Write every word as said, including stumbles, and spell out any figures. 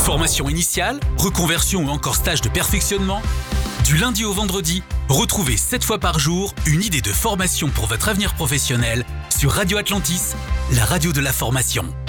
Formation initiale, reconversion ou encore stage de perfectionnement? Du lundi au vendredi, retrouvez sept fois par jour une idée de formation pour votre avenir professionnel sur Radio Atlantis, la radio de la formation.